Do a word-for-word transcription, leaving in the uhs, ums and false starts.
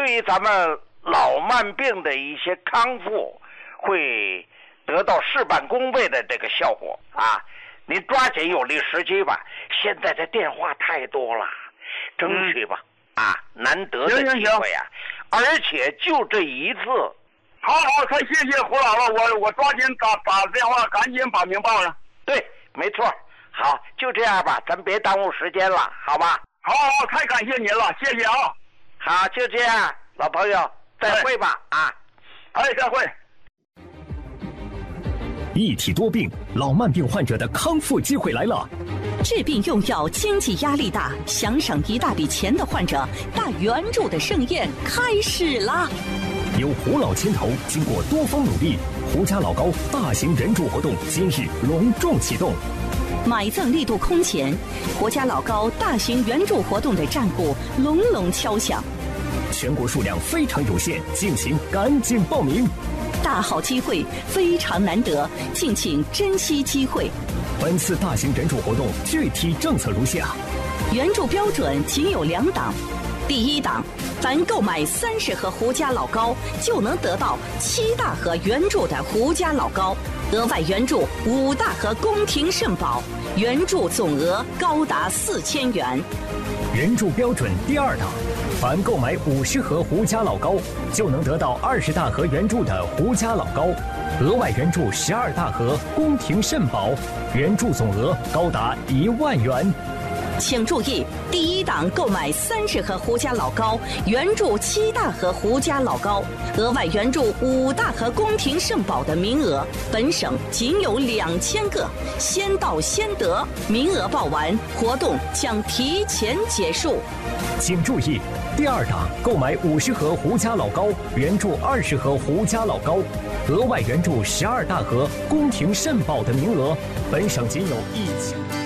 对于咱们老慢病的一些康复，会得到事半功倍的这个效果啊！您抓紧有力时机吧，现在这电话太多了，争取吧、嗯、啊，难得的机会啊！而且就这一次。 好好，太谢谢胡老了，我我抓紧打打电话，赶紧把名报上。 对，没错。好，就这样吧，咱别耽误时间了，好吧？ 好好，太感谢您了，谢谢啊。 好，就这样，老朋友，再会吧、哎、啊！ 哎，再会。 一体多病，老慢病患者的康复机会来了。 治病用药，经济压力大，想省一大笔钱的患者，大援助的盛宴开始啦！ 由胡老牵头，经过多方努力，胡家老高大型援助活动今日隆重启动。 买赠力度空前，胡家老高大型援助活动的战鼓隆隆敲响。 全国数量非常有限，敬请赶紧报名。 大好机会非常难得，敬请珍惜机会。 本次大型援助活动具体政策如下： 援助标准仅有两档。第一档，凡购买三十盒胡家老高，就能得到七大盒援助的胡家老高，额外援助五大盒宫廷肾宝，援助总额高达四千元。 援助标准第二档，凡购买五十盒胡家老高，就能得到二十大盒援助的胡家老高，额外援助十二大盒宫廷肾宝，援助总额高达一万元。 请注意，第一档购买三十盒胡家老高，援助七大盒胡家老高，额外援助五大盒宫廷肾宝的名额，本省仅有两千个，先到先得，名额报完，活动将提前结束。 请注意，第二档购买五十盒胡家老高，援助二十盒胡家老高，额外援助十二大盒宫廷肾宝的名额，本省仅有一千。